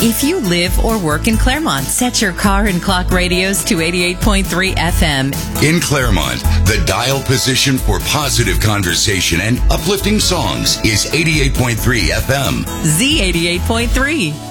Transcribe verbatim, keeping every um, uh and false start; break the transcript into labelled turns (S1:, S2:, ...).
S1: If you live or work in Claremont, set your car and clock radios to eighty-eight point three F M.
S2: In Claremont, the dial position for positive conversation and uplifting songs is eighty-eight point three F M.
S1: Z eighty-eight point three.